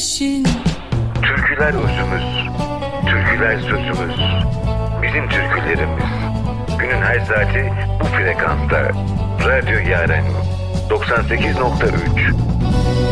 peşin. Türküler özümüz, türküler sözümüz. Bizim türkülerimiz. Günün her saati bu frekansta. Radyo Yaren 98.3.